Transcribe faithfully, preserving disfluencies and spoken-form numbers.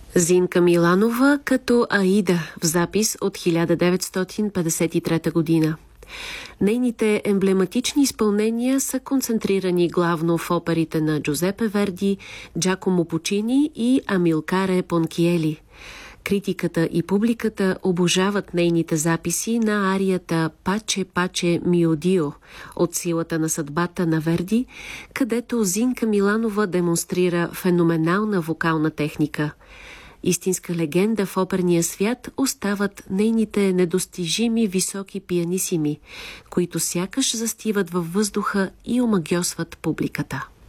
Зинка Миланова като Аида в запис от хиляда деветстотин петдесет и трета година. Нейните емблематични изпълнения са концентрирани главно в оперите на Джузепе Верди, Джакомо Пучини и Амилкаре Понкиели. Критиката и публиката обожават нейните записи на арията «Паче, паче, мио Дио» от Силата на съдбата на Верди, където Зинка Миланова демонстрира феноменална вокална техника. Истинска легенда в оперния свят остават нейните недостижими високи пианисими, които сякаш застиват във въздуха и омагьосват публиката.